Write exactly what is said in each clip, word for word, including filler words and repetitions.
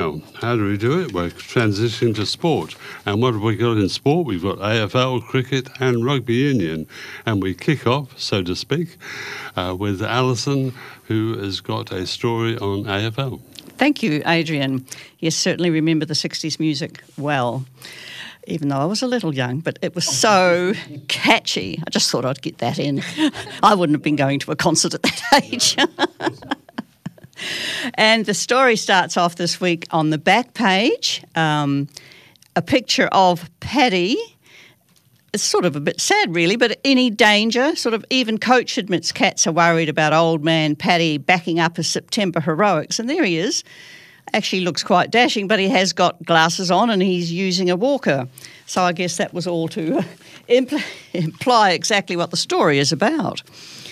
Well, how do we do it? We're transitioning to sport. And what have we got in sport? We've got A F L, cricket and rugby union. And we kick off, so to speak, uh, with Alison, who has got a story on A F L. Thank you, Adrian. Yes, certainly remember the sixties music well, even though I was a little young, but it was so catchy. I just thought I'd get that in. I wouldn't have been going to a concert at that age. And the story starts off this week on the back page, um, a picture of Paddy. It's sort of a bit sad, really, but any danger? Sort of even coach admits Cats are worried about old man Paddy backing up his September heroics. And there he is. Actually looks quite dashing, but he has got glasses on and he's using a walker. So I guess that was all to impl- imply exactly what the story is about.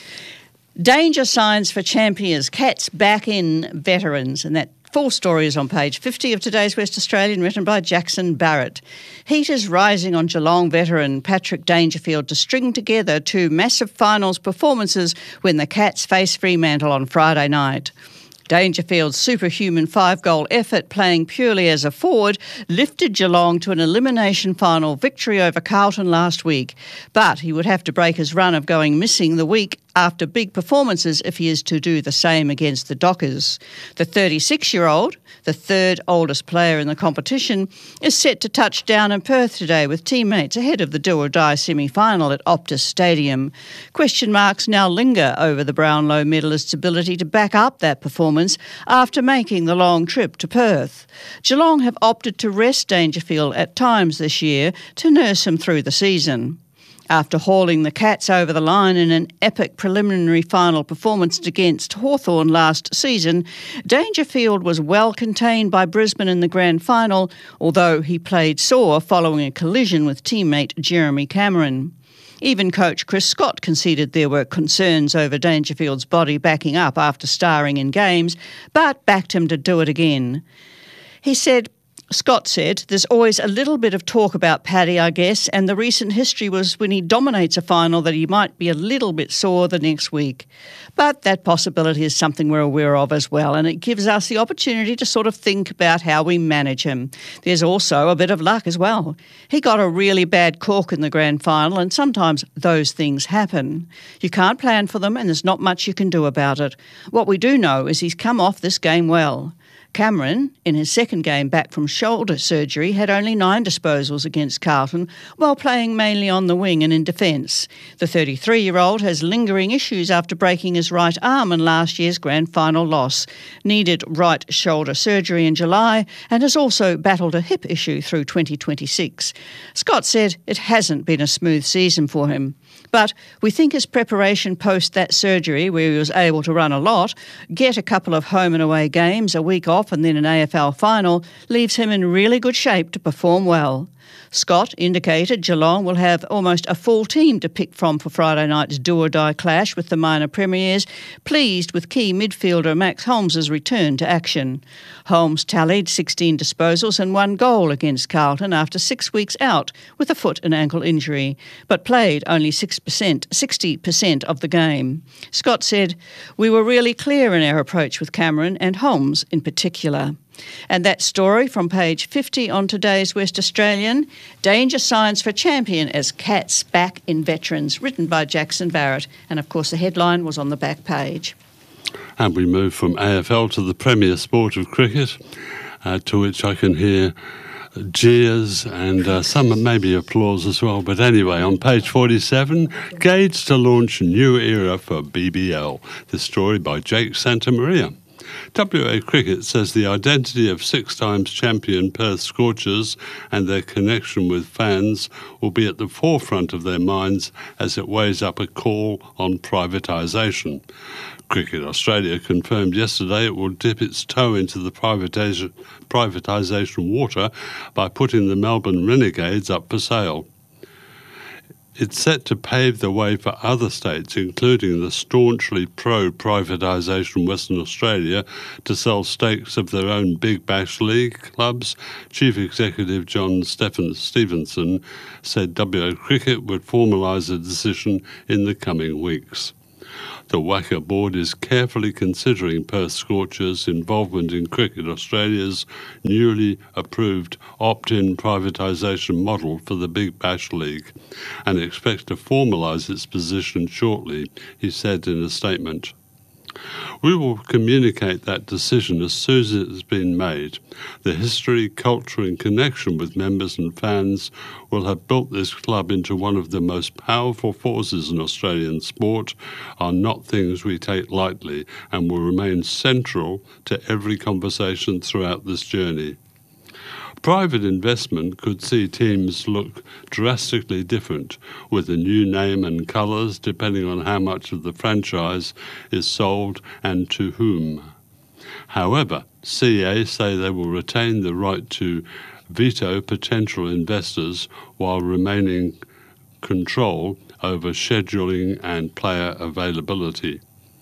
Danger signs for champions. Cats back in veterans. And that full story is on page fifty of today's West Australian, written by Jackson Barrett. Heat is rising on Geelong veteran Patrick Dangerfield to string together two massive finals performances when the Cats face Fremantle on Friday night. Dangerfield's superhuman five-goal effort, playing purely as a forward, lifted Geelong to an elimination final victory over Carlton last week. But he would have to break his run of going missing the week after big performances if he is to do the same against the Dockers. The thirty-six-year-old, the third oldest player in the competition, is set to touch down in Perth today with teammates ahead of the do-or-die semi-final at Optus Stadium. Question marks now linger over the Brownlow medalist's ability to back up that performance after making the long trip to Perth. Geelong have opted to rest Dangerfield at times this year to nurse him through the season. After hauling the Cats over the line in an epic preliminary final performance against Hawthorn last season, Dangerfield was well contained by Brisbane in the grand final, although he played sore following a collision with teammate Jeremy Cameron. Even coach Chris Scott conceded there were concerns over Dangerfield's body backing up after starring in games, but backed him to do it again. He said, Scott said, there's always a little bit of talk about Paddy, I guess, and the recent history was when he dominates a final that he might be a little bit sore the next week. But that possibility is something we're aware of as well, and it gives us the opportunity to sort of think about how we manage him. There's also a bit of luck as well. He got a really bad cork in the grand final, and sometimes those things happen. You can't plan for them, and there's not much you can do about it. What we do know is he's come off this game well. Cameron, in his second game back from shoulder surgery, had only nine disposals against Carlton, while playing mainly on the wing and in defence. The thirty-three-year-old has lingering issues after breaking his right arm in last year's grand final loss, needed right shoulder surgery in July, and has also battled a hip issue through twenty twenty-six. Scott said it hasn't been a smooth season for him. But we think his preparation post that surgery, where he was able to run a lot, get a couple of home and away games, a week off and then an A F L final, leaves him in really good shape to perform well. Scott indicated Geelong will have almost a full team to pick from for Friday night's do-or-die clash with the minor premiers, pleased with key midfielder Max Holmes' return to action. Holmes tallied sixteen disposals and one goal against Carlton after six weeks out with a foot and ankle injury, but played only six percent, sixty percent of the game. Scott said, "We were really clear in our approach with Cameron and Holmes in particular." And that story from page fifty on today's West Australian, Danger Signs for Champion as Cats back in veterans, written by Jackson Barrett. And of course the headline was on the back page. And we move from A F L to the premier sport of cricket, uh, to which I can hear jeers and uh, some maybe applause as well. But anyway, on page forty-seven, Gage to launch new era for B B L. This story by Jake Santamaria. W A Cricket says the identity of six times champion Perth Scorchers and their connection with fans will be at the forefront of their minds as it weighs up a call on privatisation. Cricket Australia confirmed yesterday it will dip its toe into the privatisation, privatisation water by putting the Melbourne Renegades up for sale. It's set to pave the way for other states, including the staunchly pro-privatisation Western Australia, to sell stakes of their own Big Bash League clubs. Chief Executive John Stephen Stevenson said W A Cricket would formalise a decision in the coming weeks. The WACA board is carefully considering Perth Scorchers' involvement in Cricket Australia's newly approved opt-in privatisation model for the Big Bash League and expects to formalise its position shortly, he said in a statement. We will communicate that decision as soon as it has been made. The history, culture and connection with members and fans will have built this club into one of the most powerful forces in Australian sport, are not things we take lightly and will remain central to every conversation throughout this journey. Private investment could see teams look drastically different with a new name and colours depending on how much of the franchise is sold and to whom. However, C A say they will retain the right to veto potential investors while remaining control over scheduling and player availability.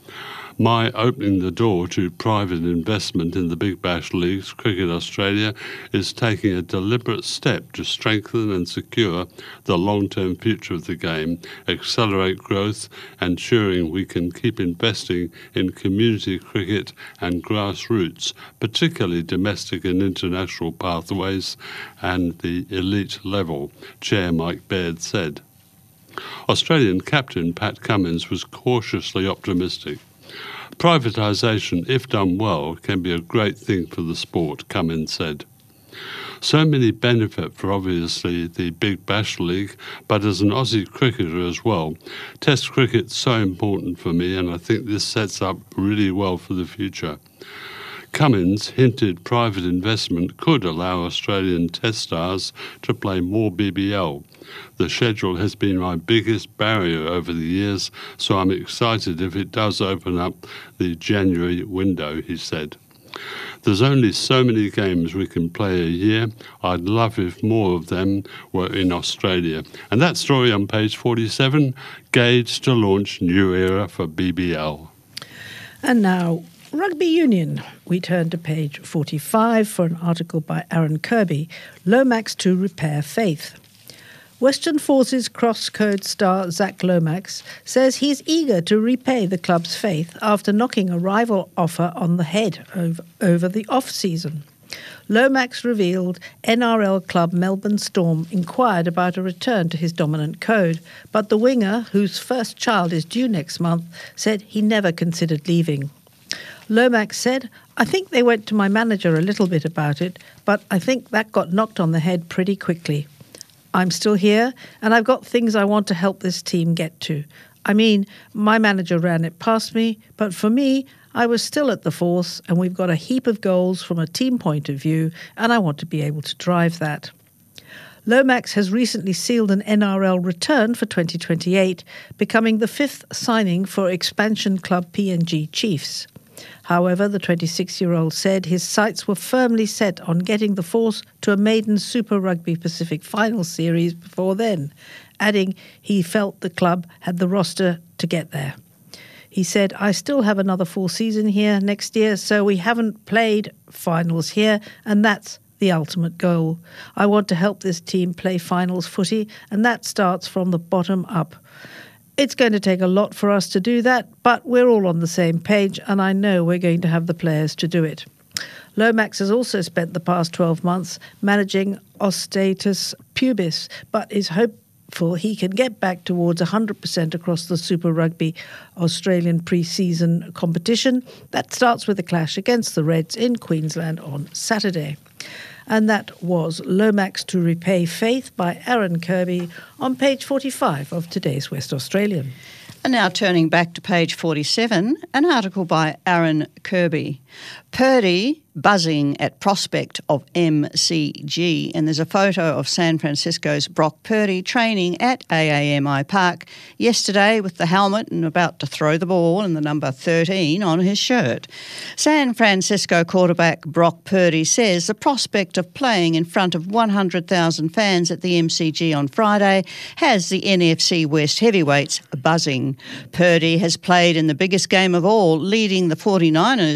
My opening the door to private investment in the Big Bash Leagues, Cricket Australia is taking a deliberate step to strengthen and secure the long-term future of the game, accelerate growth, ensuring we can keep investing in community cricket and grassroots, particularly domestic and international pathways and the elite level, Chair Mike Baird said. Australian captain Pat Cummins was cautiously optimistic. Privatisation, if done well, can be a great thing for the sport, Cummins said. So many benefit for obviously the Big Bash League, but as an Aussie cricketer as well, Test cricket's so important for me and I think this sets up really well for the future. Cummins hinted private investment could allow Australian Test stars to play more B B L. The schedule has been my biggest barrier over the years, so I'm excited if it does open up the January window, he said. There's only so many games we can play a year. I'd love if more of them were in Australia. And that story on page forty-seven, Gage to launch new era for B B L. And now, Rugby Union. We turn to page forty-five for an article by Aaron Kirby, Lomax to repair faith. Western Forces cross-code star Zach Lomax says he's eager to repay the club's faith after knocking a rival offer on the head over, over the off-season. Lomax revealed N R L club Melbourne Storm inquired about a return to his dominant code, but the winger, whose first child is due next month, said he never considered leaving. Lomax said, I think they went to my manager a little bit about it, but I think that got knocked on the head pretty quickly. I'm still here, and I've got things I want to help this team get to. I mean, my manager ran it past me, but for me, I was still at the Force, and we've got a heap of goals from a team point of view, and I want to be able to drive that. Lomax has recently sealed an N R L return for twenty twenty-eight, becoming the fifth signing for expansion club P N G Chiefs. However, the twenty-six-year-old said his sights were firmly set on getting the Force to a maiden Super Rugby Pacific final series before then, adding he felt the club had the roster to get there. He said, I still have another full season here next year, so we haven't played finals here, and that's the ultimate goal. I want to help this team play finals footy, and that starts from the bottom up. It's going to take a lot for us to do that, but we're all on the same page, and I know we're going to have the players to do it. Lomax has also spent the past twelve months managing osteitis pubis, but is hopeful he can get back towards one hundred percent across the Super Rugby Australian pre-season competition. That starts with a clash against the Reds in Queensland on Saturday. And that was Lomax to Repay Faith by Aaron Kirby on page forty-five of today's West Australian. And now turning back to page forty-seven, an article by Aaron Kirby. Purdy buzzing at prospect of M C G. And there's a photo of San Francisco's Brock Purdy training at A A M I Park yesterday with the helmet and about to throw the ball and the number thirteen on his shirt. San Francisco quarterback Brock Purdy says the prospect of playing in front of one hundred thousand fans at the M C G on Friday has the N F C West heavyweights buzzing. Purdy has played in the biggest game of all, leading the forty-niners to Super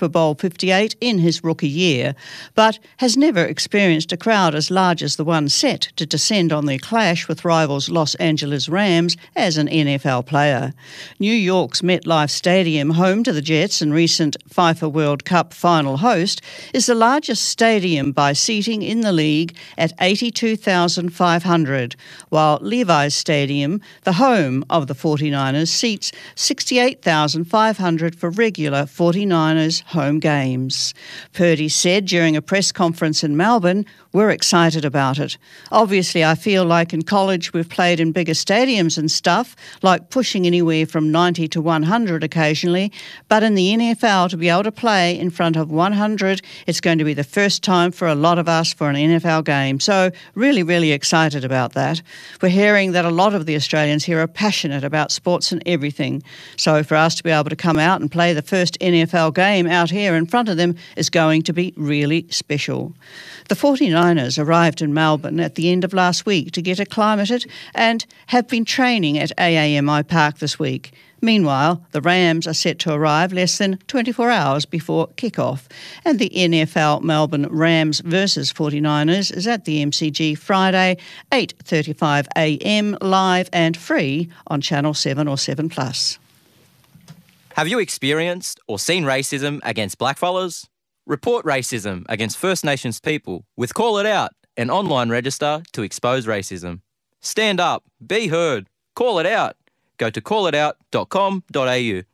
Super Bowl fifty-eight in his rookie year, but has never experienced a crowd as large as the one set to descend on their clash with rivals Los Angeles Rams as an N F L player. New York's MetLife Stadium, home to the Jets and recent FIFA World Cup final host, is the largest stadium by seating in the league at eighty-two thousand five hundred, while Levi's Stadium, the home of the forty-niners, seats sixty-eight thousand five hundred for regular forty-niners home games. Purdy said during a press conference in Melbourne, "We're excited about it. Obviously, I feel like in college we've played in bigger stadiums and stuff, like pushing anywhere from ninety to one hundred occasionally, but in the N F L to be able to play in front of one hundred, it's going to be the first time for a lot of us for an N F L game. So really, really excited about that. We're hearing that a lot of the Australians here are passionate about sports and everything. So for us to be able to come out and play the first N F L game out here in front of them is going to be really special." The forty-niners arrived in Melbourne at the end of last week to get acclimated and have been training at A A M I Park this week. Meanwhile, the Rams are set to arrive less than twenty-four hours before kick-off, and the N F L Melbourne Rams versus forty-niners is at the M C G Friday, eight thirty-five a m, live and free on Channel seven or seven plus. Have you experienced or seen racism against blackfellas? Report racism against First Nations people with Call It Out, an online register to expose racism. Stand up, be heard, call it out. Go to call it out dot com dot a u.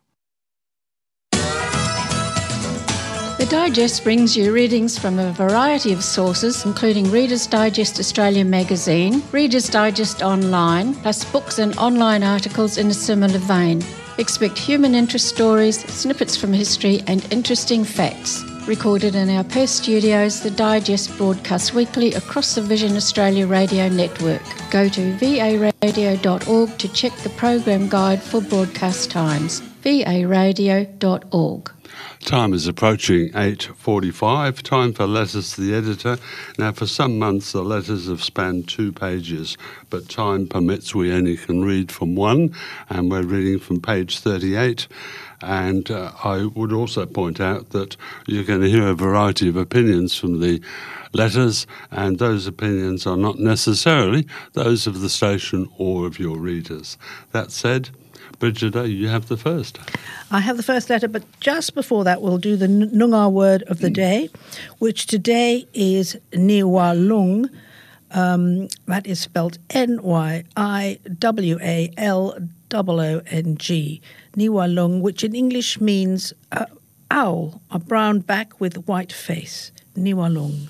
The Digest brings you readings from a variety of sources, including Reader's Digest Australia magazine, Reader's Digest Online, plus books and online articles in a similar vein. Expect human interest stories, snippets from history, and interesting facts. Recorded in our Perth studios, the Digest broadcasts weekly across the Vision Australia radio network. Go to v a radio dot org to check the program guide for broadcast times. v a radio dot org. Time is approaching eight forty-five, time for letters to the editor. Now, for some months, the letters have spanned two pages, but time permits we only can read from one, and we're reading from page thirty-eight. And uh, I would also point out that you're going to hear a variety of opinions from the letters, and those opinions are not necessarily those of the station or of your readers. That said, Brigida, you have the first. I have the first letter, but just before that, we'll do the Noongar word of the day, which today is Niwalung. Um, that is spelled N Y I W A L O O N G. Niwalung, which in English means uh, owl, a brown back with white face. Niwalung.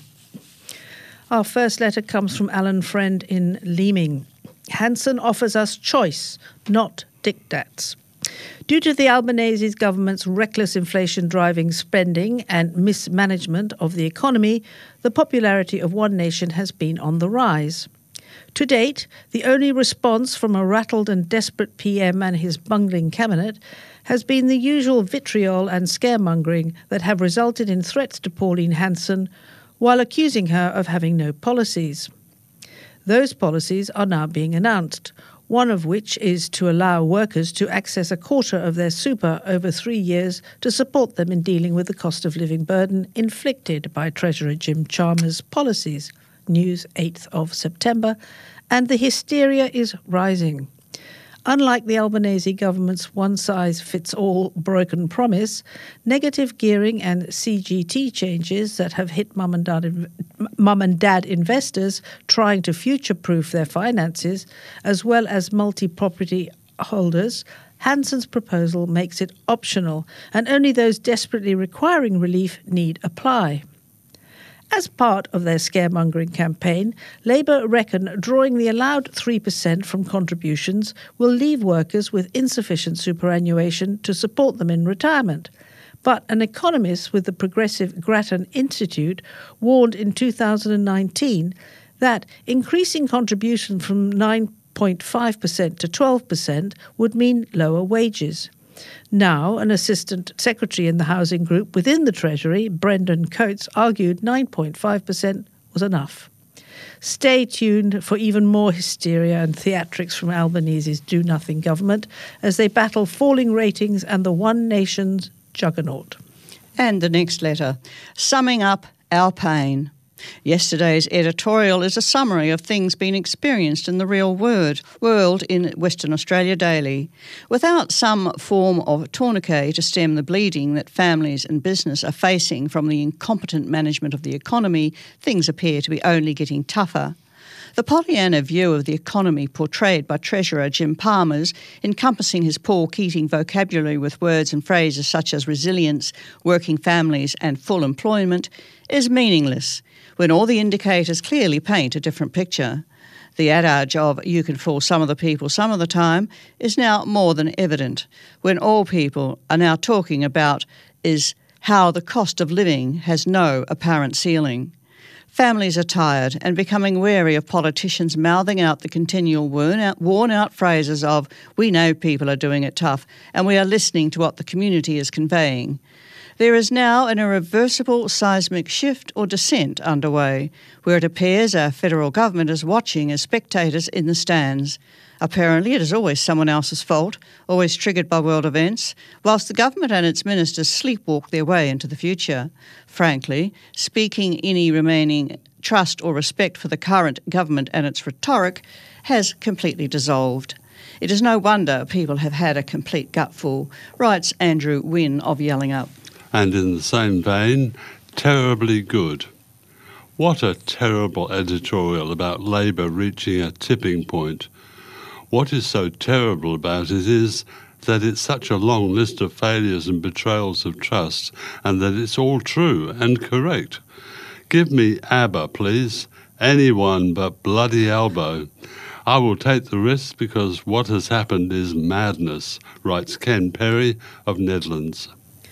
Our first letter comes from Alan Friend in Leeming. Hanson offers us choice, not diktats. Due to the Albanese government's reckless inflation-driving spending and mismanagement of the economy, the popularity of One Nation has been on the rise. To date, the only response from a rattled and desperate P M and his bungling cabinet has been the usual vitriol and scaremongering that have resulted in threats to Pauline Hanson while accusing her of having no policies. Those policies are now being announced, one of which is to allow workers to access a quarter of their super over three years to support them in dealing with the cost of living burden inflicted by Treasurer Jim Chalmers' policies. News eighth of September, and the hysteria is rising. Unlike the Albanese government's one-size-fits-all broken promise, negative gearing and C G T changes that have hit mum and dad, mum and dad investors trying to future-proof their finances, as well as multi-property holders, Hanson's proposal makes it optional, and only those desperately requiring relief need apply. As part of their scaremongering campaign, Labour reckon drawing the allowed three percent from contributions will leave workers with insufficient superannuation to support them in retirement. But an economist with the Progressive Grattan Institute warned in two thousand nineteen that increasing contribution from nine point five percent to twelve percent would mean lower wages. Now, an assistant secretary in the housing group within the Treasury, Brendan Coates, argued nine point five percent was enough. Stay tuned for even more hysteria and theatrics from Albanese's do-nothing government as they battle falling ratings and the One Nation's juggernaut. And the next letter, summing up our pain. Yesterday's editorial is a summary of things being experienced in the real world, world in Western Australia daily. Without some form of tourniquet to stem the bleeding that families and business are facing from the incompetent management of the economy, things appear to be only getting tougher. The Pollyanna view of the economy portrayed by Treasurer Jim Palmer's, encompassing his Paul Keating vocabulary with words and phrases such as resilience, working families and full employment, is meaningless when all the indicators clearly paint a different picture. The adage of you can fool some of the people some of the time is now more than evident when all people are now talking about is how the cost of living has no apparent ceiling. Families are tired and becoming wary of politicians mouthing out the continual worn-out, worn-out phrases of, we know people are doing it tough and we are listening to what the community is conveying. There is now an irreversible seismic shift or descent underway, where it appears our federal government is watching as spectators in the stands. Apparently it is always someone else's fault, always triggered by world events, whilst the government and its ministers sleepwalk their way into the future. Frankly, speaking any remaining trust or respect for the current government and its rhetoric has completely dissolved. It is no wonder people have had a complete gutful, writes Andrew Wynne of Yelling Up. And in the same vein, terribly good. What a terrible editorial about Labour reaching a tipping point. What is so terrible about it is that it's such a long list of failures and betrayals of trust, and that it's all true and correct. Give me ABBA, please. Anyone but bloody Albo. I will take the risk because what has happened is madness, writes Ken Perry of Netherlands.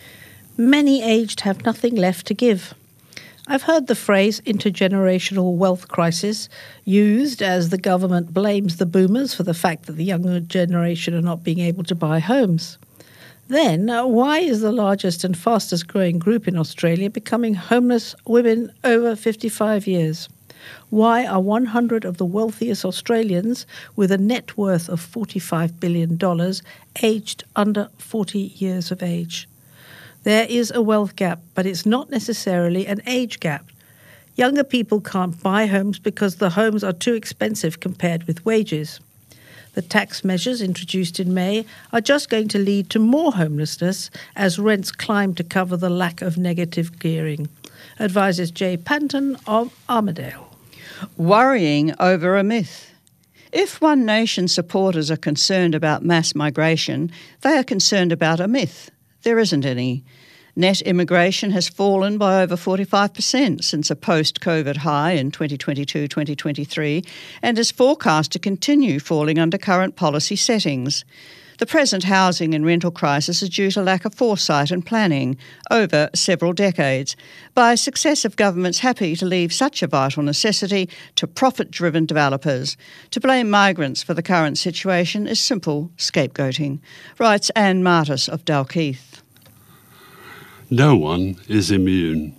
Many aged have nothing left to give. I've heard the phrase intergenerational wealth crisis used as the government blames the boomers for the fact that the younger generation are not being able to buy homes. Then, uh, why is the largest and fastest growing group in Australia becoming homeless women over fifty-five years? Why are one hundred of the wealthiest Australians with a net worth of forty-five billion dollars aged under forty years of age? There is a wealth gap, but it's not necessarily an age gap. Younger people can't buy homes because the homes are too expensive compared with wages. The tax measures introduced in May are just going to lead to more homelessness as rents climb to cover the lack of negative gearing, advises Jay Panton of Armidale. Worrying over a myth. If One Nation supporters are concerned about mass migration, they are concerned about a myth. There isn't any. Net immigration has fallen by over forty-five percent since a post-COVID high in twenty twenty-two twenty twenty-three and is forecast to continue falling under current policy settings. The present housing and rental crisis is due to lack of foresight and planning over several decades by successive governments happy to leave such a vital necessity to profit-driven developers. To blame migrants for the current situation is simple scapegoating, writes Anne Martis of Dalkeith. No one is immune.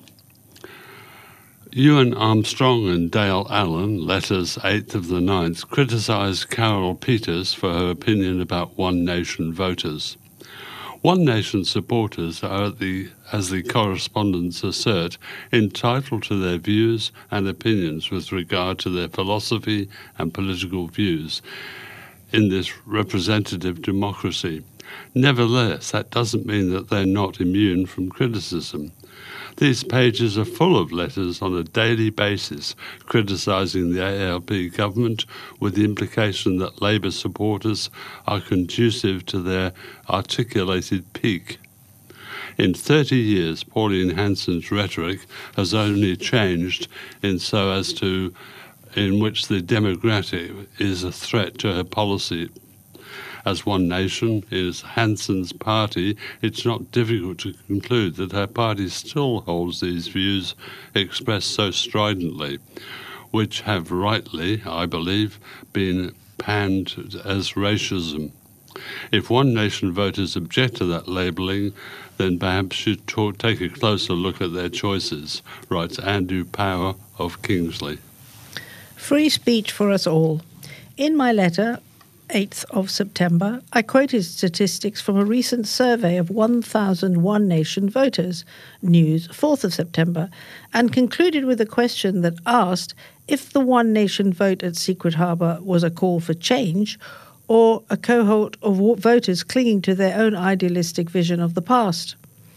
Ewan Armstrong and Dale Allen, letters eighth of the ninth, criticised Carol Peters for her opinion about One Nation voters. One Nation supporters are, the, as the correspondents assert, entitled to their views and opinions with regard to their philosophy and political views in this representative democracy. Nevertheless, that doesn't mean that they're not immune from criticism. These pages are full of letters on a daily basis criticising the A L P government, with the implication that Labour supporters are conducive to their articulated peak. In thirty years, Pauline Hanson's rhetoric has only changed in so as to in which the democratic is a threat to her policy. As One Nation is Hanson's party, it's not difficult to conclude that her party still holds these views expressed so stridently, which have rightly, I believe, been panned as racism. If One Nation voters object to that labelling, then perhaps should talk, take a closer look at their choices, writes Andrew Power of Kingsley. Free speech for us all. In my letter, eighth of September, I quoted statistics from a recent survey of one thousand One Nation voters, News, fourth of September, and concluded with a question that asked if the One Nation vote at Secret Harbour was a call for change or a cohort of voters clinging to their own idealistic vision of the past.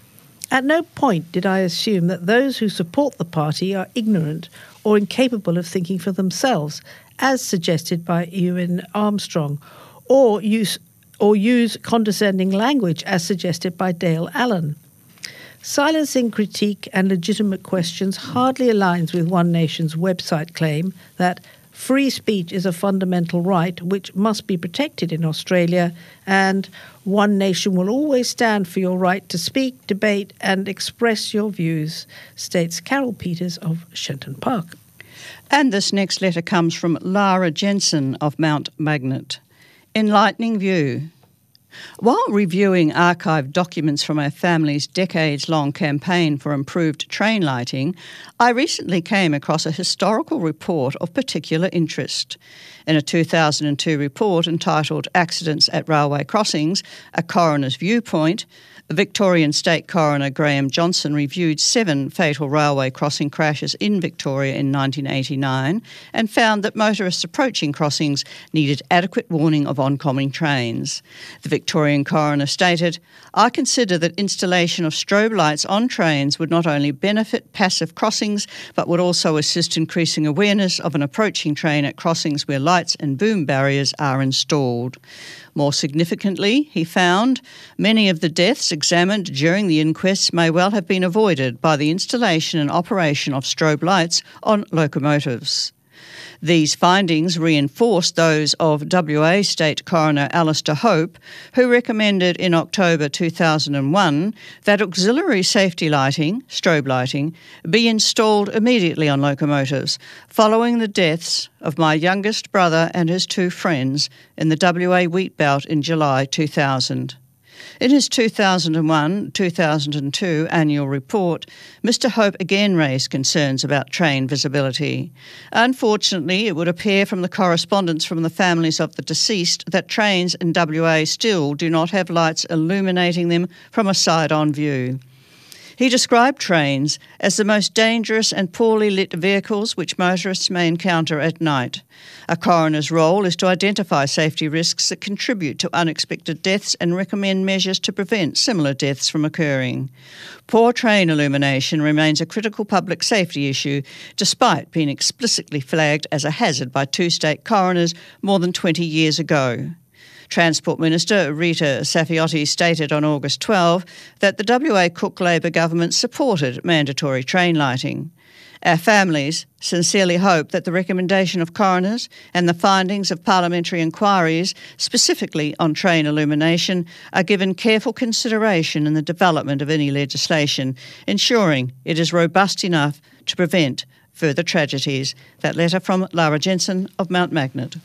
At no point did I assume that those who support the party are ignorant or incapable of thinking for themselves, as suggested by Ewan Armstrong, or use or use condescending language, as suggested by Dale Allen. Silencing critique and legitimate questions hardly aligns with One Nation's website claim that free speech is a fundamental right which must be protected in Australia, and One Nation will always stand for your right to speak, debate and express your views, states Carol Peters of Shenton Park. And this next letter comes from Lara Jensen of Mount Magnet. Enlightening view. While reviewing archived documents from our family's decades-long campaign for improved train lighting, I recently came across a historical report of particular interest. In a two thousand two report entitled Accidents at Railway Crossings, A Coroner's Viewpoint, Victorian State Coroner Graham Johnson reviewed seven fatal railway crossing crashes in Victoria in nineteen eighty-nine and found that motorists approaching crossings needed adequate warning of oncoming trains. The Victorian coroner stated, "I consider that installation of strobe lights on trains would not only benefit passive crossings but would also assist increasing awareness of an approaching train at crossings where lights and boom barriers are installed." More significantly, he found many of the deaths examined during the inquests may well have been avoided by the installation and operation of strobe lights on locomotives. These findings reinforced those of W A State Coroner Alistair Hope, who recommended in October two thousand one that auxiliary safety lighting, strobe lighting, be installed immediately on locomotives, following the deaths of my youngest brother and his two friends in the W A wheat belt in July two thousand. In his two thousand one two thousand two annual report, Mister Hope again raised concerns about train visibility. Unfortunately, it would appear from the correspondence from the families of the deceased that trains in W A still do not have lights illuminating them from a side-on view. He described trains as the most dangerous and poorly lit vehicles which motorists may encounter at night. A coroner's role is to identify safety risks that contribute to unexpected deaths and recommend measures to prevent similar deaths from occurring. Poor train illumination remains a critical public safety issue, despite being explicitly flagged as a hazard by two state coroners more than twenty years ago. Transport Minister Rita Saffioti stated on August twelfth that the W A Cook Labor government supported mandatory train lighting. Our families sincerely hope that the recommendation of coroners and the findings of parliamentary inquiries, specifically on train illumination, are given careful consideration in the development of any legislation, ensuring it is robust enough to prevent further tragedies. That letter from Lara Jensen of Mount Magnet.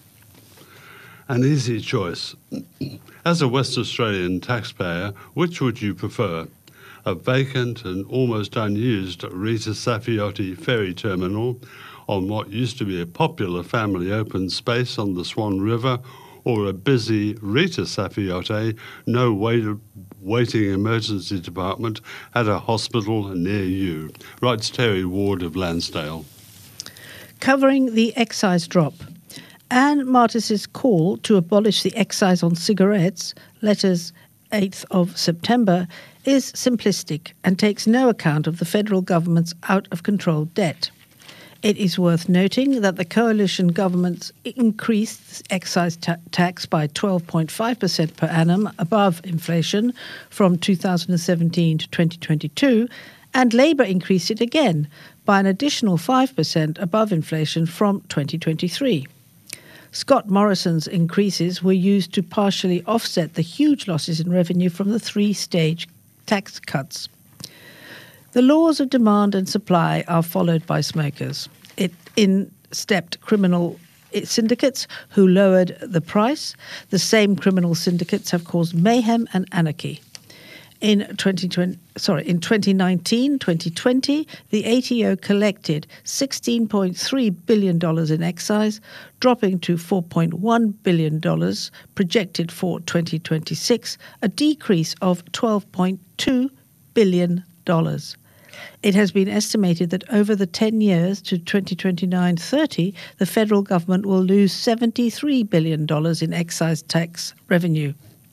An easy choice. As a West Australian taxpayer, which would you prefer? A vacant and almost unused Rita Saffioti ferry terminal on what used to be a popular family open space on the Swan River, or a busy Rita Saffioti no wait, waiting emergency department at a hospital near you, writes Terry Ward of Lansdale. Covering the excise drop. Anne Martis's call to abolish the excise on cigarettes, letters eighth of September, is simplistic and takes no account of the federal government's out-of-control debt. It is worth noting that the coalition government increased excise ta- tax by twelve point five percent per annum above inflation from two thousand seventeen to twenty twenty-two, and Labour increased it again by an additional five percent above inflation from twenty twenty-three. Scott Morrison's increases were used to partially offset the huge losses in revenue from the three-stage tax cuts. The laws of demand and supply are followed by smokers. It in-stepped criminal syndicates who lowered the price. The same criminal syndicates have caused mayhem and anarchy. In twenty twenty, sorry, in twenty nineteen twenty twenty, the A T O collected sixteen point three billion dollars in excise, dropping to four point one billion dollars projected for twenty twenty-six, a decrease of twelve point two billion dollars. It has been estimated that over the ten years to twenty twenty-nine thirty, the federal government will lose seventy-three billion dollars in excise tax revenue.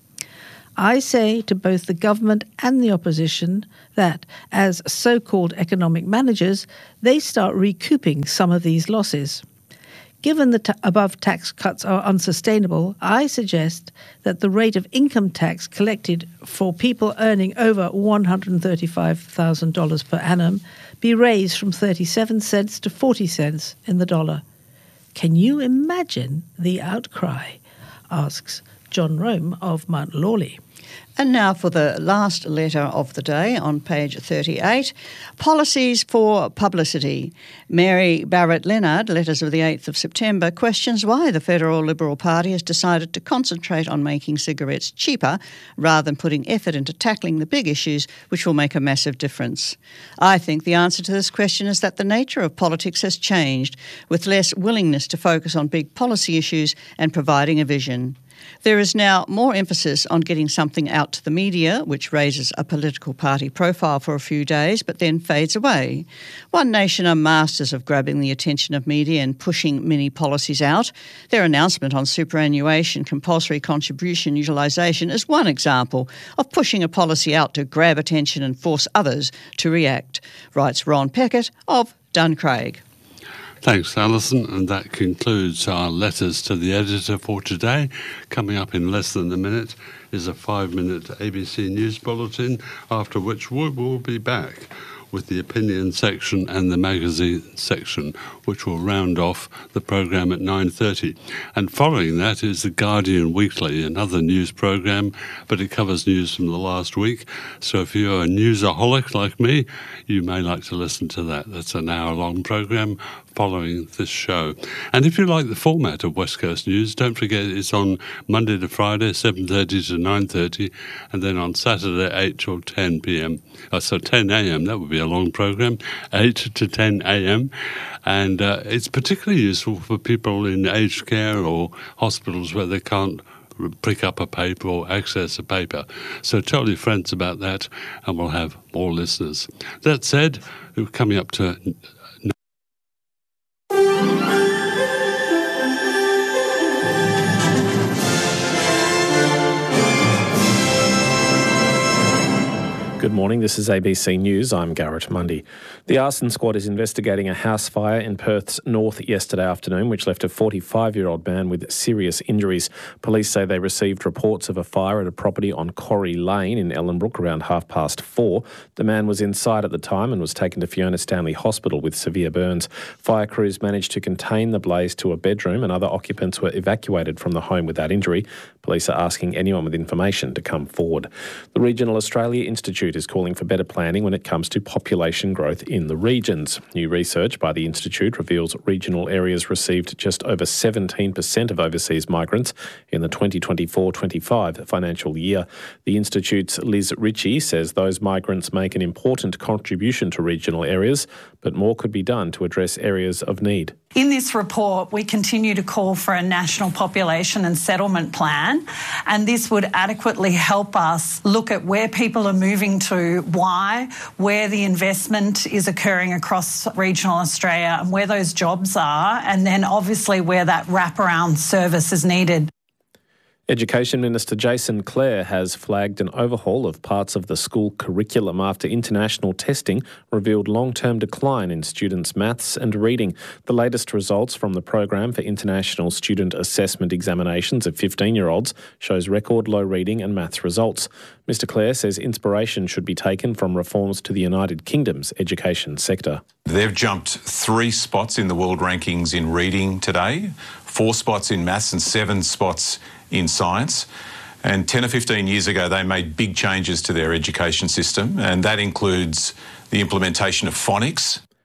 I say to both the government and the opposition that, as so-called economic managers, they start recouping some of these losses. Given the ta- above tax cuts are unsustainable, I suggest that the rate of income tax collected for people earning over one hundred thirty-five thousand dollars per annum be raised from thirty-seven cents to forty cents in the dollar. Can you imagine the outcry? Asks John Rome of Mount Lawley. And now for the last letter of the day on page thirty-eight, Policies for Publicity. Mary Barrett-Leonard, Letters of the eighth of September, questions why the Federal Liberal Party has decided to concentrate on making cigarettes cheaper rather than putting effort into tackling the big issues which will make a massive difference. I think the answer to this question is that the nature of politics has changed, with less willingness to focus on big policy issues and providing a vision. There is now more emphasis on getting something out to the media, which raises a political party profile for a few days but then fades away. One Nation are masters of grabbing the attention of media and pushing many policies out. Their announcement on superannuation compulsory contribution utilisation is one example of pushing a policy out to grab attention and force others to react, writes Ron Peckett of Duncraig. Thanks, Alison, and that concludes our letters to the editor for today. Coming up in less than a minute is a five-minute A B C News Bulletin, after which we will be back with the opinion section and the magazine section, which will round off the programme at nine thirty. And following that is the Guardian Weekly, another news programme, but it covers news from the last week. So if you're a newsaholic like me, you may like to listen to that. That's an hour-long programme following this show. And if you like the format of West Coast News, don't forget it's on Monday to Friday, seven thirty to nine thirty, and then on Saturday, eight till ten p.m. Oh, so ten a.m., that would be a long programme, eight to ten a.m. And uh, it's particularly useful for people in aged care or hospitals where they can't pick up a paper or access a paper. So tell your friends about that and we'll have more listeners. That said, we're coming up to Good morning, this is A B C News. I'm Garrett Mundy. The arson squad is investigating a house fire in Perth's north yesterday afternoon, which left a forty-five-year-old man with serious injuries. Police say they received reports of a fire at a property on Corrie Lane in Ellenbrook around half past four. The man was inside at the time and was taken to Fiona Stanley Hospital with severe burns. Fire crews managed to contain the blaze to a bedroom and other occupants were evacuated from the home without injury. Police are asking anyone with information to come forward. The Regional Australia Institute is calling for better planning when it comes to population growth in the regions. New research by the Institute reveals regional areas received just over seventeen percent of overseas migrants in the twenty twenty-four twenty-five financial year. The Institute's Liz Ritchie says those migrants make an important contribution to regional areas, but more could be done to address areas of need. In this report, we continue to call for a national population and settlement plan, and this would adequately help us look at where people are moving to, why, where the investment is occurring across regional Australia and where those jobs are, and then obviously where that wraparound service is needed. Education Minister Jason Clare has flagged an overhaul of parts of the school curriculum after international testing revealed long-term decline in students' maths and reading. The latest results from the program for international student assessment examinations of fifteen-year-olds shows record low reading and maths results. Mister Clare says inspiration should be taken from reforms to the United Kingdom's education sector. They've jumped three spots in the world rankings in reading today, four spots in maths and seven spots in science. And ten or fifteen years ago, they made big changes to their education system, and that includes the implementation of phonics.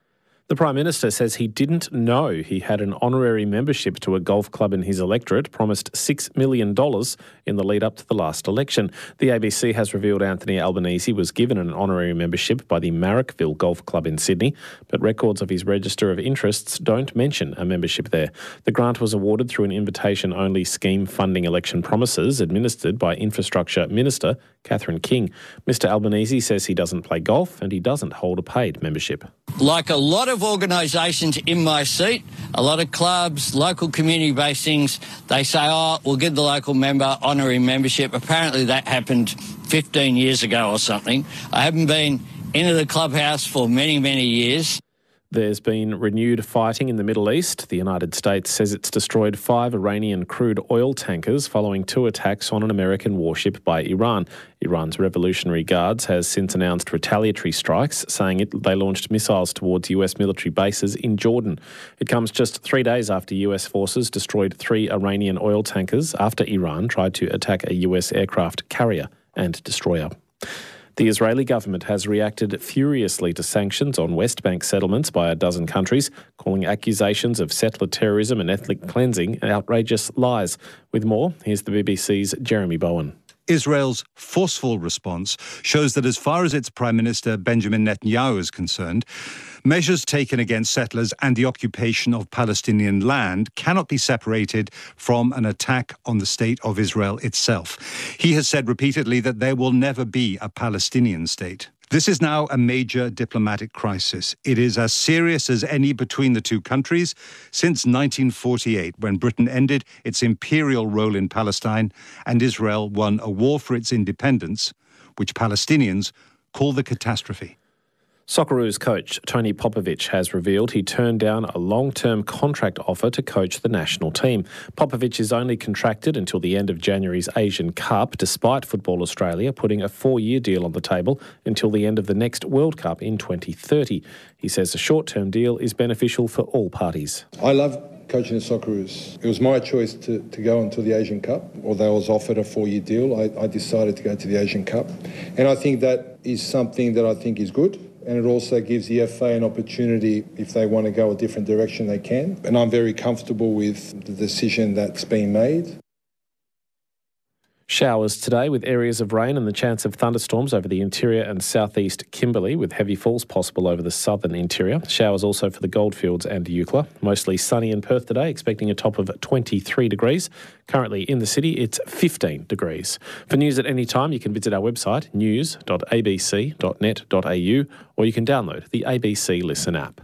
The Prime Minister says he didn't know he had an honorary membership to a golf club in his electorate, promised six million dollars in the lead up to the last election. The A B C has revealed Anthony Albanese was given an honorary membership by the Marrickville Golf Club in Sydney, but records of his register of interests don't mention a membership there. The grant was awarded through an invitation-only scheme funding election promises administered by Infrastructure Minister Catherine King. Mister Albanese says he doesn't play golf and he doesn't hold a paid membership. Like a lot of organisations in my seat, a lot of clubs, local community-based things, they say, oh, we'll give the local member honorary membership. Apparently that happened fifteen years ago or something. I haven't been into the clubhouse for many, many years. There's been renewed fighting in the Middle East. The United States says it's destroyed five Iranian crude oil tankers following two attacks on an American warship by Iran. Iran's Revolutionary Guards has since announced retaliatory strikes, saying it, they launched missiles towards U S military bases in Jordan. It comes just three days after U S forces destroyed three Iranian oil tankers after Iran tried to attack a U S aircraft carrier and destroyer. The Israeli government has reacted furiously to sanctions on West Bank settlements by a dozen countries, calling accusations of settler terrorism and ethnic cleansing outrageous lies. With more, here's the B B C's Jeremy Bowen. Israel's forceful response shows that as far as its Prime Minister Benjamin Netanyahu is concerned, measures taken against settlers and the occupation of Palestinian land cannot be separated from an attack on the state of Israel itself. He has said repeatedly that there will never be a Palestinian state. This is now a major diplomatic crisis. It is as serious as any between the two countries since nineteen forty-eight, when Britain ended its imperial role in Palestine and Israel won a war for its independence, which Palestinians call the catastrophe. Socceroos coach Tony Popovic has revealed he turned down a long-term contract offer to coach the national team. Popovic is only contracted until the end of January's Asian Cup, despite Football Australia putting a four-year deal on the table until the end of the next World Cup in twenty thirty. He says a short-term deal is beneficial for all parties. I love coaching the Socceroos. It was my choice to, to go until the Asian Cup. Although I was offered a four-year deal, I, I decided to go to the Asian Cup. And I think that is something that I think is good. And it also gives the F A an opportunity, if they want to go a different direction, they can. And I'm very comfortable with the decision that's been made. Showers today with areas of rain and the chance of thunderstorms over the interior and southeast Kimberley, with heavy falls possible over the southern interior. Showers also for the Goldfields and Eucla. Mostly sunny in Perth today, expecting a top of twenty-three degrees. Currently in the city, it's fifteen degrees. For news at any time, you can visit our website, news dot a b c dot net dot a u, or you can download the A B C Listen app.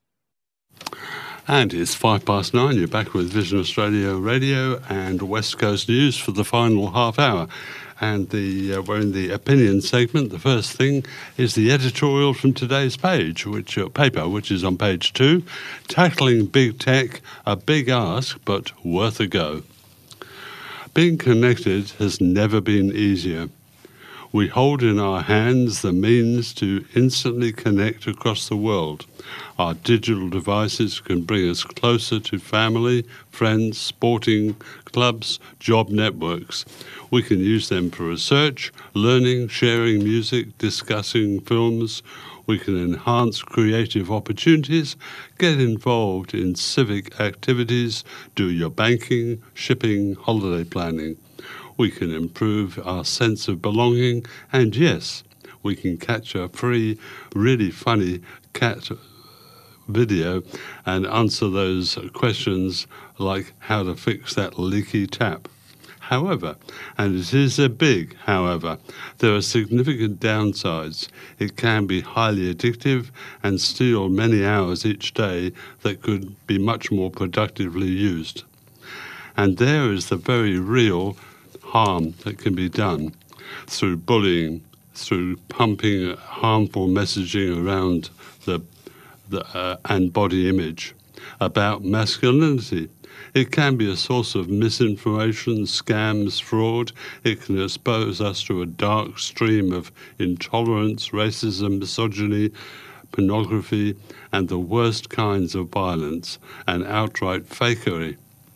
And it's five past nine. You're back with Vision Australia Radio and West Coast News for the final half hour. And the uh, we're in the opinion segment. The first thing is the editorial from today's page, which uh, paper, which is on page two, Tackling Big Tech, a big ask, but worth a go. Being connected has never been easier. We hold in our hands the means to instantly connect across the world. Our digital devices can bring us closer to family, friends, sporting clubs, job networks. We can use them for research, learning, sharing music, discussing films. We can enhance creative opportunities, get involved in civic activities, do your banking, shipping, holiday planning. We can improve our sense of belonging, and yes, we can catch a free, really funny cat video and answer those questions like how to fix that leaky tap. However, and it is a big however, there are significant downsides. It can be highly addictive and steal many hours each day that could be much more productively used. And there is the very real harm that can be done through bullying, through pumping harmful messaging around the, the uh, and body image about masculinity. It can be a source of misinformation, scams, fraud. It can expose us to a dark stream of intolerance, racism, misogyny, pornography, and the worst kinds of violence and outright fakery.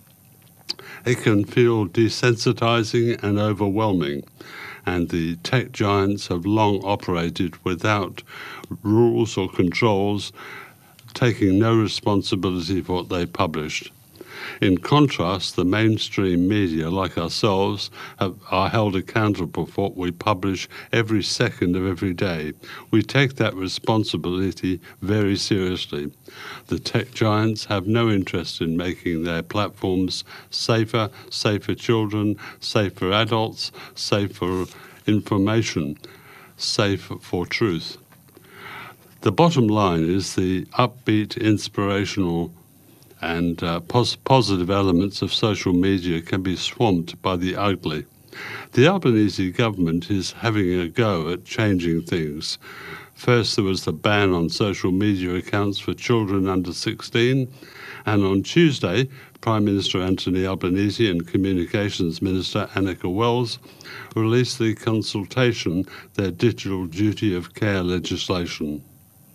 It can feel desensitizing and overwhelming, and the tech giants have long operated without rules or controls taking no responsibility for what they published. In contrast, the mainstream media, like ourselves, have, are held accountable for what we publish every second of every day. We take that responsibility very seriously. The tech giants have no interest in making their platforms safer, safe for children, safe for adults, safe for information, safe for truth. The bottom line is the upbeat, inspirational and uh, pos- positive elements of social media can be swamped by the ugly. The Albanese government is having a go at changing things. First, there was the ban on social media accounts for children under sixteen, and on Tuesday, Prime Minister Anthony Albanese and Communications Minister Anneka Wells released the consultation, their Digital Duty of Care legislation.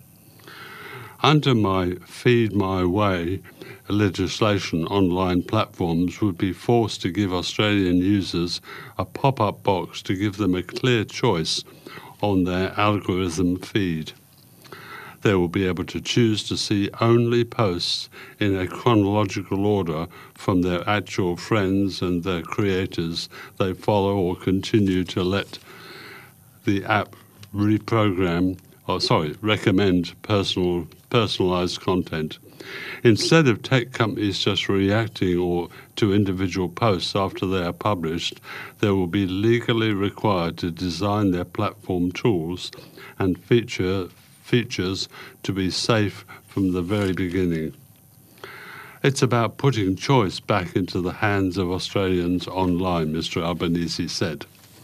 Under my Feed My Way legislation, online platforms would be forced to give Australian users a pop-up box to give them a clear choice on their algorithm feed. They will be able to choose to see only posts in a chronological order from their actual friends and their creators they follow, or continue to let the app reprogram, or sorry, recommend personal personalised content. Instead of tech companies just reacting or to individual posts after they are published, they will be legally required to design their platform tools and feature features to be safe from the very beginning. It's about putting choice back into the hands of Australians online, Mister Albanese said.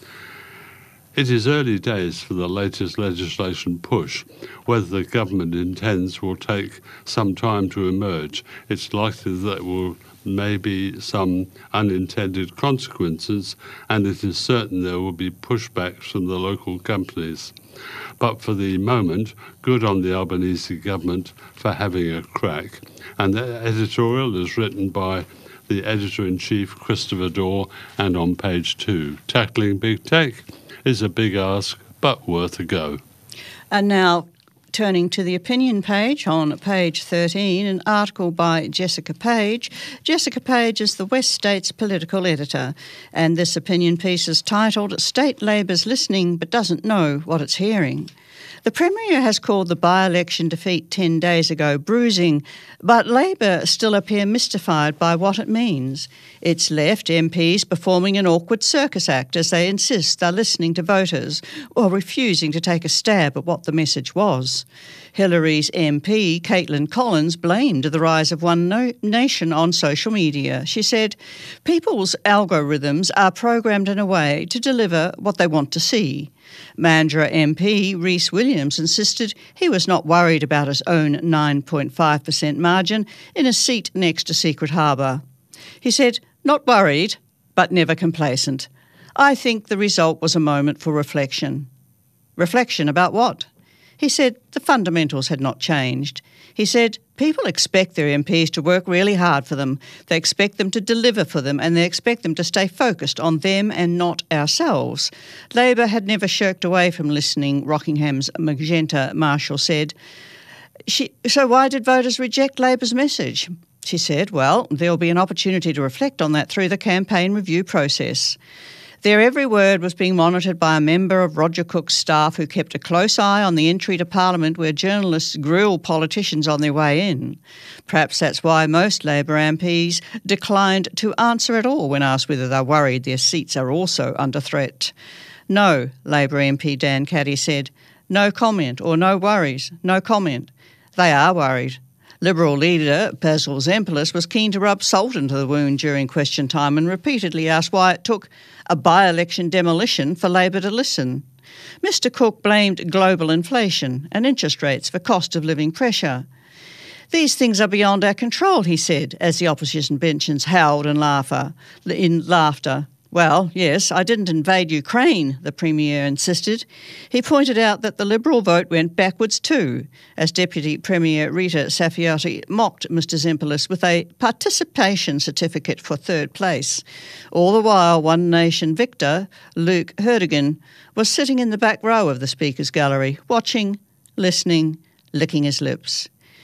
It is early days for the latest legislation push. Whether the government intends will take some time to emerge. It's likely that there will may be some unintended consequences, and it is certain there will be pushbacks from the local companies. But for the moment, good on the Albanese government for having a crack. And the editorial is written by the Editor-in-Chief, Christopher Daw, and on page two. Tackling big tech is a big ask, but worth a go. And now, turning to the opinion page on page thirteen, an article by Jessica Page. Jessica Page is the West States political editor, and this opinion piece is titled "State Labor's Listening but Doesn't Know What It's Hearing." The Premier has called the by-election defeat ten days ago bruising, but Labor still appear mystified by what it means. It's left M Ps performing an awkward circus act as they insist they're listening to voters or refusing to take a stab at what the message was. Hillary's M P, Caitlin Collins, blamed the rise of One no- Nation on social media. She said, "People's algorithms are programmed in a way to deliver what they want to see." Mandurah M P Rhys Williams insisted he was not worried about his own nine point five percent margin in a seat next to Secret Harbour. He said, "Not worried, but never complacent. I think the result was a moment for reflection." Reflection about what? He said the fundamentals had not changed. He said people expect their M Ps to work really hard for them. They expect them to deliver for them, and they expect them to stay focused on them and not ourselves. Labor had never shirked away from listening, Rockingham's Magenta Marshall said. She, so why did voters reject Labor's message? She said, well, there'll be an opportunity to reflect on that through the campaign review process. Their every word was being monitored by a member of Roger Cook's staff who kept a close eye on the entry to Parliament where journalists grill politicians on their way in. Perhaps that's why most Labor M Ps declined to answer at all when asked whether they're worried their seats are also under threat. No, Labor M P Dan Caddy said. No comment or no worries, no comment. They are worried. Liberal leader Basil Zempilas was keen to rub salt into the wound during question time and repeatedly asked why it took a by-election demolition for Labor to listen. Mister Cook blamed global inflation and interest rates for cost of living pressure. These things are beyond our control, he said, as the opposition benches howled in laughter. In laughter. Well, yes, I didn't invade Ukraine, the Premier insisted. He pointed out that the Liberal vote went backwards too, as Deputy Premier Rita Saffioti mocked Mister Zempilas with a participation certificate for third place. All the while, One Nation victor, Luke Herdigan, was sitting in the back row of the Speaker's gallery, watching, listening, licking his lips.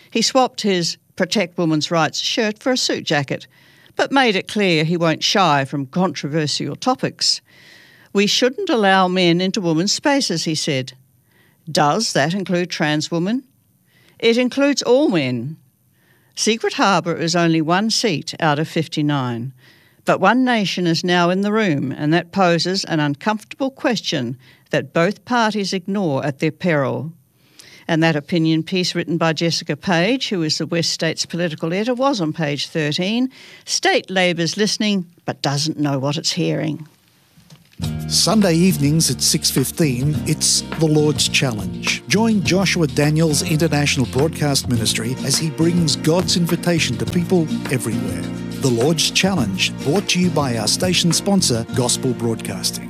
He swapped his Protect Women's Rights shirt for a suit jacket, but made it clear he won't shy from controversial topics. We shouldn't allow men into women's spaces, he said. Does that include trans women? It includes all men. Secret Harbour is only one seat out of fifty-nine, but One Nation is now in the room, and that poses an uncomfortable question that both parties ignore at their peril. And that opinion piece written by Jessica Page, who is the West States political editor, was on page thirteen. State Labor's listening but doesn't know what it's hearing. Sunday evenings at six fifteen, it's The Lord's Challenge. Join Joshua Daniels International Broadcast Ministry as he brings God's invitation to people everywhere. The Lord's Challenge, brought to you by our station sponsor, Gospel Broadcasting.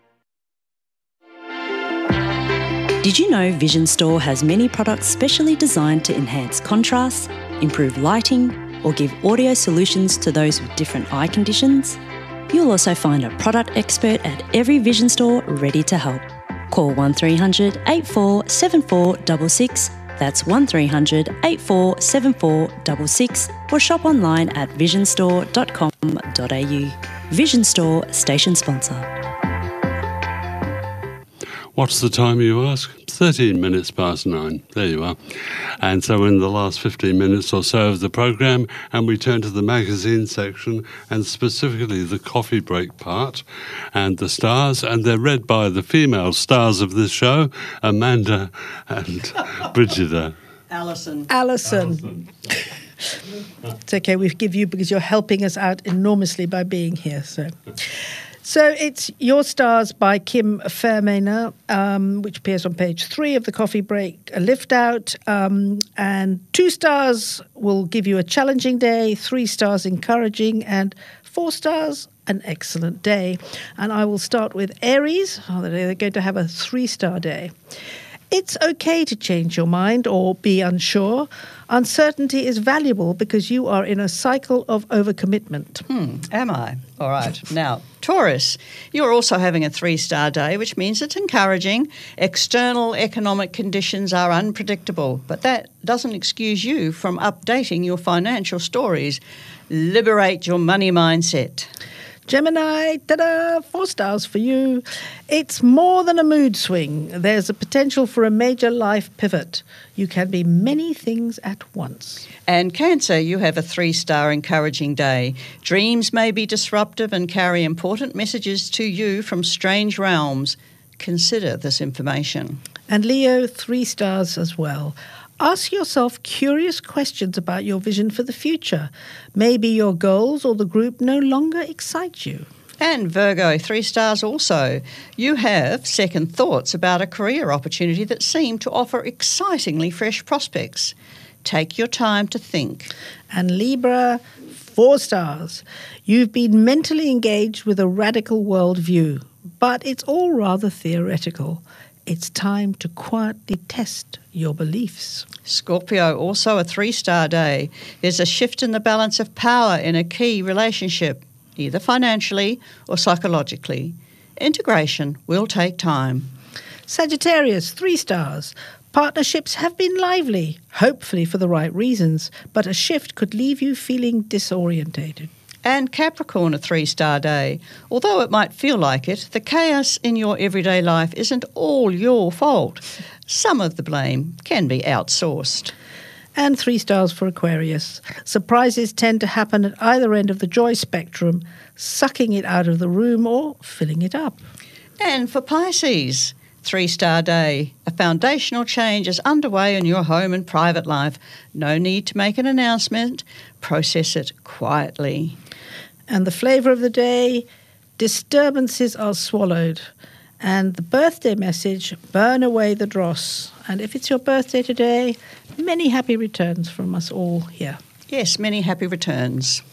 Did you know Vision Store has many products specially designed to enhance contrast, improve lighting, or give audio solutions to those with different eye conditions? You'll also find a product expert at every Vision Store ready to help. Call one three hundred, eight four seven four six six, that's one three hundred, eight four seven four six six, or shop online at vision store dot com dot a u. Vision Store, station sponsor. What's the time, you ask? thirteen minutes past nine. There you are. And so in the last fifteen minutes or so of the programme, and we turn to the magazine section, and specifically the coffee break part, and the stars, and they're read by the female stars of this show, Amanda and Brigida. Alison. Alison. It's okay, we give you because you're helping us out enormously by being here. So, so it's Your Stars by Kim Fairmaner, um, which appears on page three of the coffee break, a lift out, um, and two stars will give you a challenging day, three stars encouraging, and four stars an excellent day. And I will start with Aries. Oh, they're going to have a three-star day. It's okay to change your mind or be unsure. Uncertainty is valuable because you are in a cycle of overcommitment. Hmm, am I? All right. Now, Taurus, you're also having a three-star day, which means it's encouraging. External economic conditions are unpredictable, but that doesn't excuse you from updating your financial stories. Liberate your money mindset. Gemini, ta-da, four stars for you. It's more than a mood swing. There's a potential for a major life pivot. You can be many things at once. And Cancer, you have a three-star encouraging day. Dreams may be disruptive and carry important messages to you from strange realms. Consider this information. And Leo, three stars as well. Ask yourself curious questions about your vision for the future. Maybe your goals or the group no longer excite you. And Virgo, three stars also. You have second thoughts about a career opportunity that seem to offer excitingly fresh prospects. Take your time to think. And Libra, four stars. You've been mentally engaged with a radical worldview, but it's all rather theoretical. It's time to quietly test your beliefs. Scorpio, also a three-star day. There's a shift in the balance of power in a key relationship, either financially or psychologically. Integration will take time. Sagittarius, three stars. Partnerships have been lively, hopefully for the right reasons, but a shift could leave you feeling disorientated. And Capricorn, a three-star day. Although it might feel like it, the chaos in your everyday life isn't all your fault. Some of the blame can be outsourced. And three stars for Aquarius. Surprises tend to happen at either end of the joy spectrum, sucking it out of the room or filling it up. And for Pisces, three-star day. A foundational change is underway in your home and private life. No need to make an announcement. Process it quietly. And the flavour of the day, disturbances are swallowed. And the birthday message, burn away the dross. And if it's your birthday today, many happy returns from us all here. Yes, many happy returns.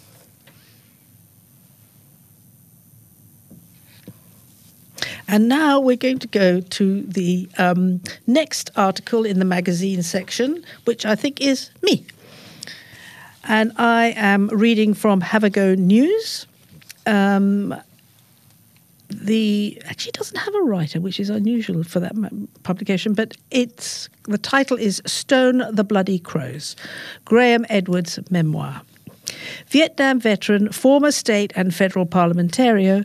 And now we're going to go to the um, next article in the magazine section, which I think is me. And I am reading from Have a Go News. Um, the actually doesn't have a writer, which is unusual for that publication, but it's the title is Stone the Bloody Crows, Graham Edwards' memoir. Vietnam veteran, former state and federal parliamentarian,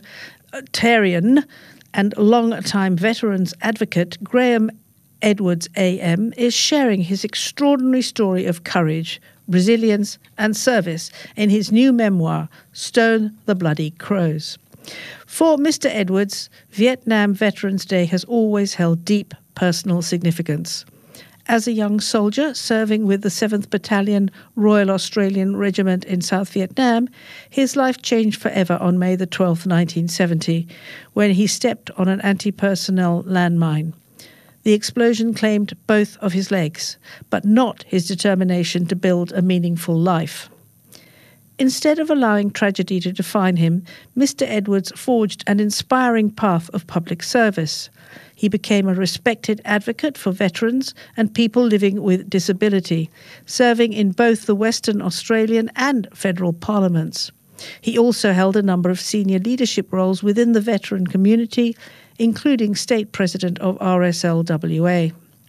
and long-time veterans advocate Graham Edwards A M is sharing his extraordinary story of courage, resilience and service in his new memoir, Stone the Bloody Crows. For Mister Edwards, Vietnam Veterans Day has always held deep personal significance. As a young soldier serving with the seventh Battalion Royal Australian Regiment in South Vietnam, his life changed forever on May the twelfth, nineteen seventy, when he stepped on an anti-personnel landmine. The explosion claimed both of his legs, but not his determination to build a meaningful life. Instead of allowing tragedy to define him, Mister Edwards forged an inspiring path of public service. He became a respected advocate for veterans and people living with disability, serving in both the Western Australian and federal parliaments. He also held a number of senior leadership roles within the veteran community, including state president of R S L W A.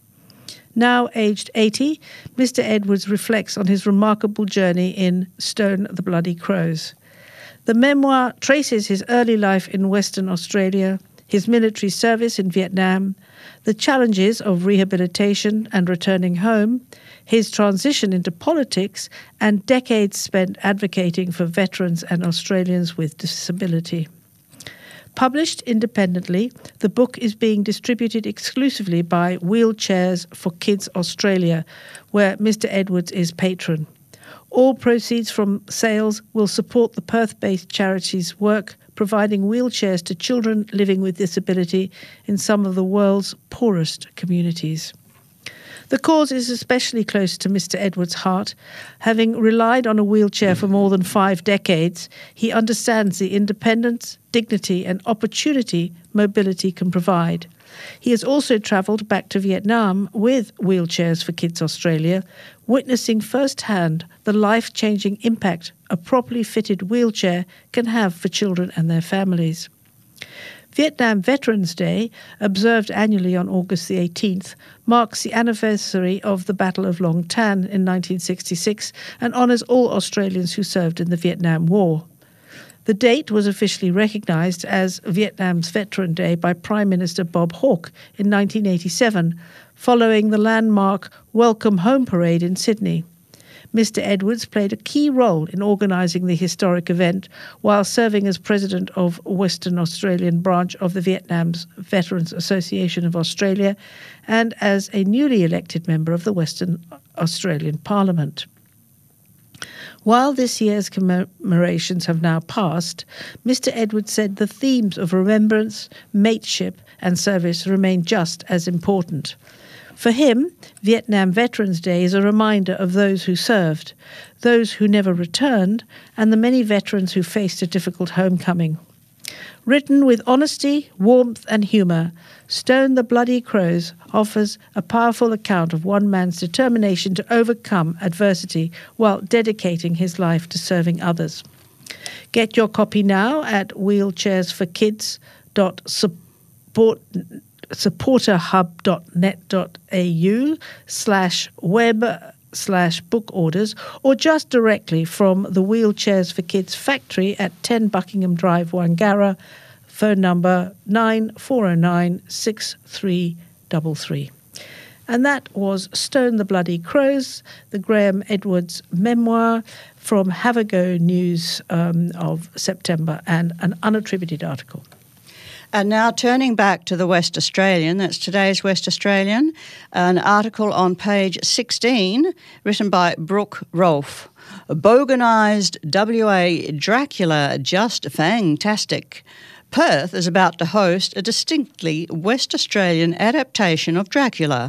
Now aged eighty, Mister Edwards reflects on his remarkable journey in Stone the Bloody Crows. The memoir traces his early life in Western Australia, his military service in Vietnam, the challenges of rehabilitation and returning home, his transition into politics, and decades spent advocating for veterans and Australians with disability. Published independently, the book is being distributed exclusively by Wheelchairs for Kids Australia, where Mister Edwards is patron. All proceeds from sales will support the Perth-based charity's work providing wheelchairs to children living with disability in some of the world's poorest communities. The cause is especially close to Mister Edwards' heart. Having relied on a wheelchair for more than five decades, he understands the independence, dignity and opportunity mobility can provide. He has also travelled back to Vietnam with Wheelchairs for Kids Australia, witnessing firsthand the life-changing impact a properly fitted wheelchair can have for children and their families. Vietnam Veterans Day, observed annually on August the eighteenth, marks the anniversary of the Battle of Long Tan in nineteen sixty-six and honours all Australians who served in the Vietnam War. The date was officially recognised as Vietnam's Veteran Day by Prime Minister Bob Hawke in nineteen eighty-seven, following the landmark Welcome Home Parade in Sydney. Mister Edwards played a key role in organising the historic event while serving as president of Western Australian branch of the Vietnam's Veterans Association of Australia and as a newly elected member of the Western Australian Parliament. While this year's commemorations have now passed, Mister Edwards said the themes of remembrance, mateship and service remain just as important. For him, Vietnam Veterans Day is a reminder of those who served, those who never returned, and the many veterans who faced a difficult homecoming. Written with honesty, warmth and humour, Stone the Bloody Crows offers a powerful account of one man's determination to overcome adversity while dedicating his life to serving others. Get your copy now at wheelchairs for kids dot support supporterhub.net.au slash web slash book orders or just directly from the Wheelchairs for Kids factory at ten Buckingham Drive, Wangara, phone number nine four oh nine, six three three three. And that was Stone the Bloody Crows, the Graham Edwards memoir from Have a Go News um, of September, and an unattributed article. And now turning back to the West Australian, that's today's West Australian, an article on page sixteen written by Brooke Rolfe. Boganised W A Dracula just fantastic. Perth is about to host a distinctly West Australian adaptation of Dracula,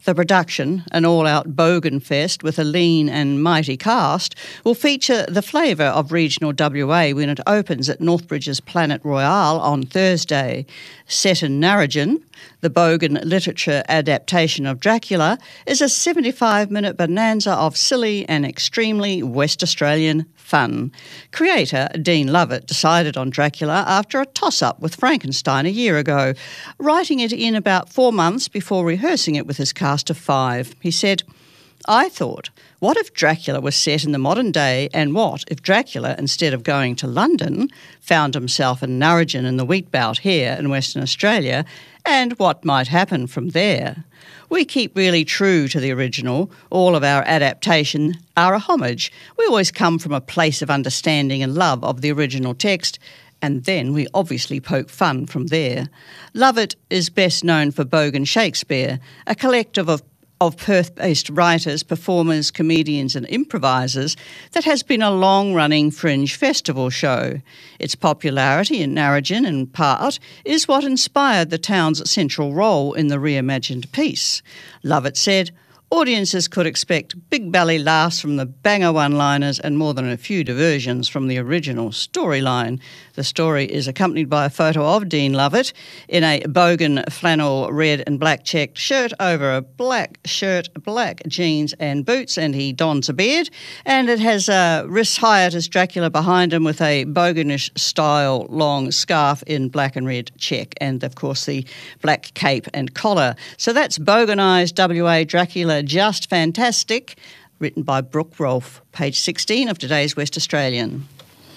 The production, an all-out bogan fest with a lean and mighty cast, will feature the flavour of regional W A when it opens at Northbridge's Planet Royale on Thursday. Set in Narrogin, the bogan literature adaptation of Dracula is a seventy-five minute bonanza of silly and extremely West Australian fun. Creator Dean Lovett decided on Dracula after a toss-up with Frankenstein a year ago, writing it in about four months before rehearsing it with his cast of five. He said, "I thought, what if Dracula was set in the modern day, and what if Dracula, instead of going to London, found himself in Narrogin in the wheat belt here in Western Australia, and what might happen from there? We keep really true to the original. All of our adaptations are a homage. We always come from a place of understanding and love of the original text, and then we obviously poke fun from there." Lovett is best known for Bogan Shakespeare, a collective of of Perth-based writers, performers, comedians and improvisers that has been a long-running fringe festival show. Its popularity in Narrogin, in part, is what inspired the town's central role in the reimagined piece. Lovett said, "Audiences could expect big belly laughs from the banger one-liners and more than a few diversions from the original storyline." The story is accompanied by a photo of Dean Lovett in a bogan flannel red and black checked shirt over a black shirt, black jeans and boots, and he dons a beard. And it has uh, Rhys Hyatt as Dracula behind him with a boganish style long scarf in black and red check, and of course the black cape and collar. So that's boganised W A Dracula, just fantastic, written by Brooke Rolfe, page sixteen of today's West Australian.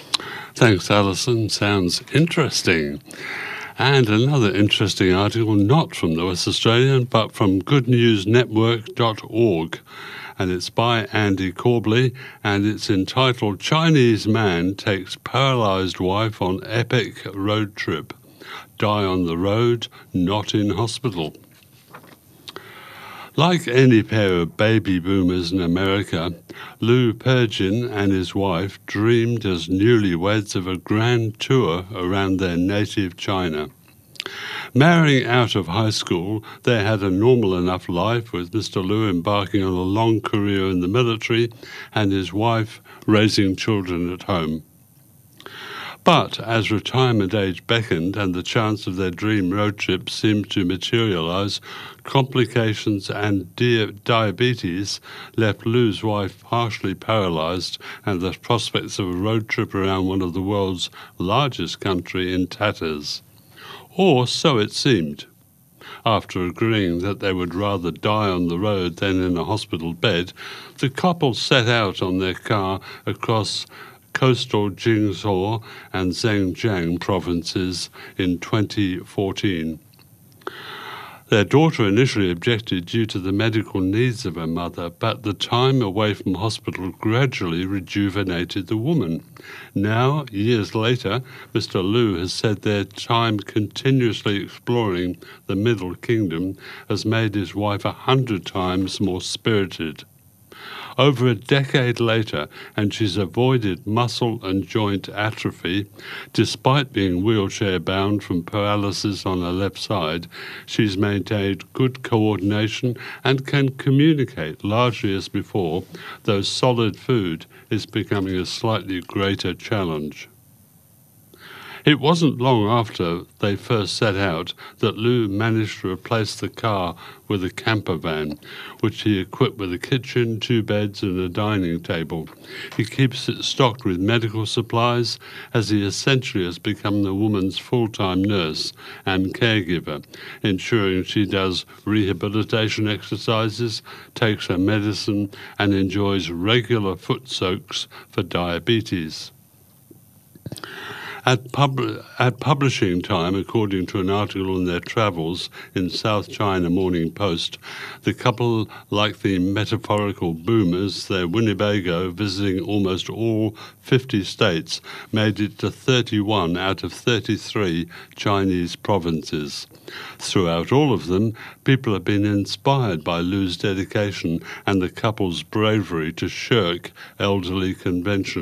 Thanks, Alison. Sounds interesting. And another interesting article, not from the West Australian, but from good news network dot org. And it's by Andy Corbley, and it's entitled "Chinese Man Takes Paralysed Wife on Epic Road Trip. Die on the road, not in hospital." Like any pair of baby boomers in America, Lou Pergin and his wife dreamed as newlyweds of a grand tour around their native China. Marrying out of high school, they had a normal enough life, with Mister Lou embarking on a long career in the military and his wife raising children at home. But as retirement age beckoned and the chance of their dream road trip seemed to materialise, complications and di- diabetes left Lou's wife partially paralysed, and the prospects of a road trip around one of the world's largest country in tatters. Or so it seemed. After agreeing that they would rather die on the road than in a hospital bed, the couple set out on their car across coastal Jingzhou and Zhejiang provinces in twenty fourteen. Their daughter initially objected due to the medical needs of her mother, but the time away from hospital gradually rejuvenated the woman. Now, years later, Mister Liu has said their time continuously exploring the Middle Kingdom has made his wife a hundred times more spirited. Over a decade later, and she's avoided muscle and joint atrophy. Despite being wheelchair-bound from paralysis on her left side, she's maintained good coordination and can communicate largely as before, though solid food is becoming a slightly greater challenge. It wasn't long after they first set out that Lou managed to replace the car with a camper van, which he equipped with a kitchen, two beds and a dining table. He keeps it stocked with medical supplies, as he essentially has become the woman's full-time nurse and caregiver, ensuring she does rehabilitation exercises, takes her medicine and enjoys regular foot soaks for diabetes. At, pub- at publishing time, according to an article on their travels in South China Morning Post, the couple, like the metaphorical boomers, their Winnebago visiting almost all fifty states, made it to thirty-one out of thirty-three Chinese provinces. Throughout all of them, people have been inspired by Lou's dedication and the couple's bravery to shirk elderly convention.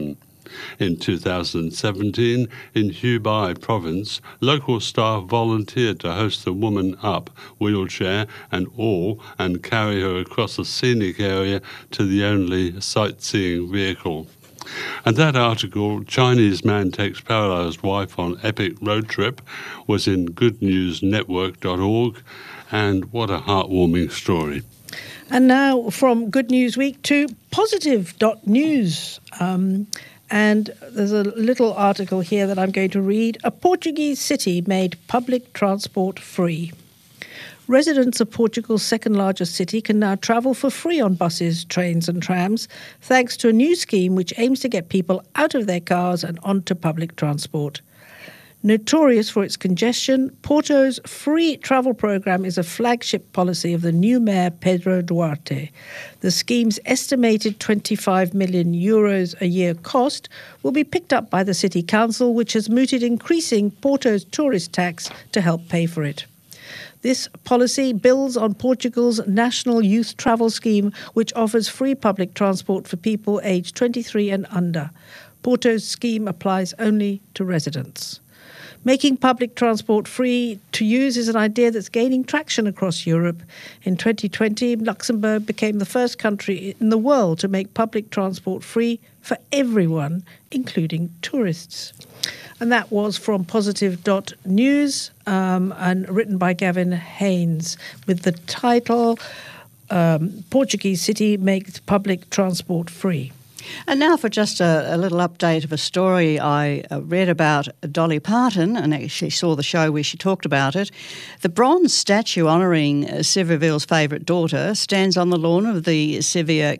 In two thousand seventeen, in Hubei province, local staff volunteered to host the woman up, wheelchair and all, and carry her across a scenic area to the only sightseeing vehicle. And that article, Chinese Man Takes Paralysed Wife on Epic Road Trip, was in good news network dot org, and what a heartwarming story. And now from Good News Week to positive dot news. Um, and there's a little article here that I'm going to read. A Portuguese city made public transport free. Residents of Portugal's second largest city can now travel for free on buses, trains and trams, thanks to a new scheme which aims to get people out of their cars and onto public transport. Notorious for its congestion, Porto's free travel programme is a flagship policy of the new mayor Pedro Duarte. The scheme's estimated twenty-five million euros a year cost will be picked up by the city council, which has mooted increasing Porto's tourist tax to help pay for it. This policy builds on Portugal's National Youth Travel Scheme, which offers free public transport for people aged twenty-three and under. Porto's scheme applies only to residents. Making public transport free to use is an idea that's gaining traction across Europe. In twenty twenty, Luxembourg became the first country in the world to make public transport free for everyone, including tourists. And that was from positive dot news um, and written by Gavin Haynes with the title, um, Portuguese City Makes Public Transport Free. And now for just a, a little update of a story I uh, read about Dolly Parton, and actually saw the show where she talked about it. The bronze statue honouring uh, Sevierville's favourite daughter stands on the lawn of the Sevier